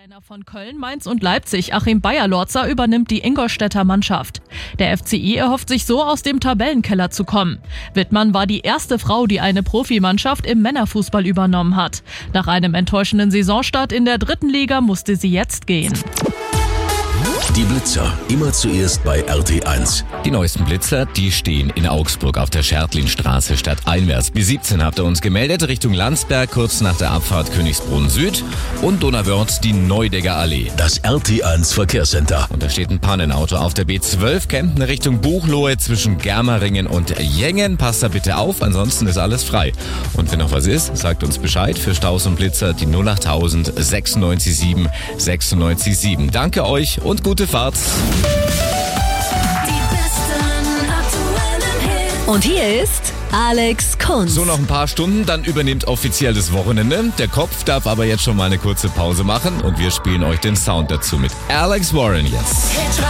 Trainer von Köln, Mainz und Leipzig, Achim Beyer-Lorzer, übernimmt die Ingolstädter Mannschaft. Der FCI erhofft sich so, aus dem Tabellenkeller zu kommen. Wittmann war die erste Frau, die eine Profimannschaft im Männerfußball übernommen hat. Nach einem enttäuschenden Saisonstart in der 3. Liga musste sie jetzt gehen. Die Blitzer, immer zuerst bei RT1. Die neuesten Blitzer, die stehen in Augsburg auf der Schertlinstraße stadteinwärts. B17 habt ihr uns gemeldet, Richtung Landsberg, kurz nach der Abfahrt Königsbrunn Süd und Donauwörth die Neudegger Allee. Das RT1 Verkehrscenter. Und da steht ein Pannenauto auf der B12, Kempten Richtung Buchloe zwischen Germeringen und Jengen. Passt da bitte auf, ansonsten ist alles frei. Und wenn noch was ist, sagt uns Bescheid für Staus und Blitzer, die 08000 967 967. Danke euch und gute Fahrt. Und hier ist Alex Kunz. So, noch ein paar Stunden, dann übernimmt offiziell das Wochenende. Der Kopf darf aber jetzt schon mal eine kurze Pause machen und wir spielen euch den Sound dazu mit Alex Warren jetzt.